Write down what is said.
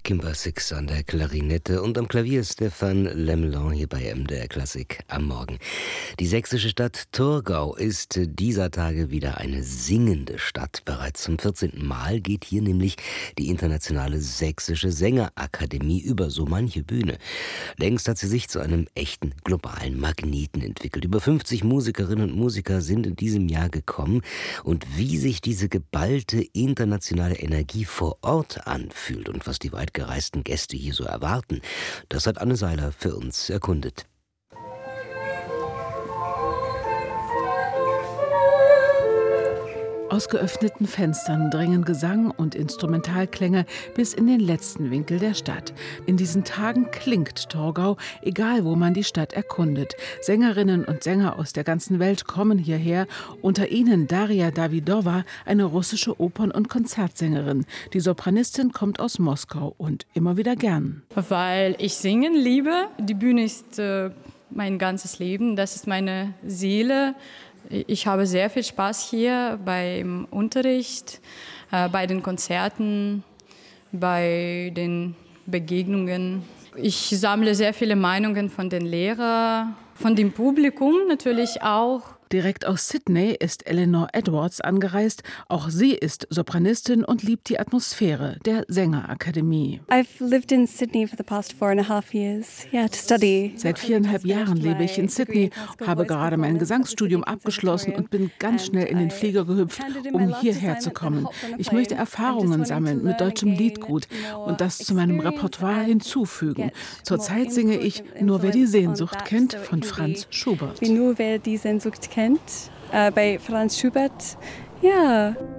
Kimber Six an der Klarinette und am Klavier Stefan Lemelin hier bei MDR Klassik am Morgen. Die sächsische Stadt Thurgau ist dieser Tage wieder eine singende Stadt. Bereits zum 14. Mal geht hier nämlich die internationale sächsische Sängerakademie über so manche Bühne. Längst hat sie sich zu einem echten globalen Magneten entwickelt. Über 50 Musikerinnen und Musiker sind in diesem Jahr gekommen. Und wie sich diese geballte internationale Energie vor Ort anfühlt und was die weit gereisten Gäste hier so erwarten, das hat Anne Seiler für uns erkundet. Aus geöffneten Fenstern dringen Gesang und Instrumentalklänge bis in den letzten Winkel der Stadt. In diesen Tagen klingt Thurgau, egal wo man die Stadt erkundet. Sängerinnen und Sänger aus der ganzen Welt kommen hierher, unter ihnen Daria Davidova, eine russische Opern- und Konzertsängerin. Die Sopranistin kommt aus Moskau und immer wieder gern. Weil ich singen liebe. Die Bühne ist mein ganzes Leben, das ist meine Seele. Ich habe sehr viel Spaß hier beim Unterricht, bei den Konzerten, bei den Begegnungen. Ich sammle sehr viele Meinungen von den Lehrern, von dem Publikum natürlich auch. Direkt aus Sydney ist Eleanor Edwards angereist. Auch sie ist Sopranistin und liebt die Atmosphäre der Sängerakademie. I've lived in Sydney for the past 4.5 years, to study. Seit 4,5 Jahren lebe ich in Sydney, habe gerade mein Gesangsstudium abgeschlossen und bin ganz schnell in den Flieger gehüpft, um hierher zu kommen. Ich möchte Erfahrungen sammeln mit deutschem Liedgut und das zu meinem Repertoire hinzufügen. Zurzeit singe ich Nur wer die Sehnsucht kennt von Franz Schubert. Nur wer die Sehnsucht kennt, bei Franz Schubert. Ja.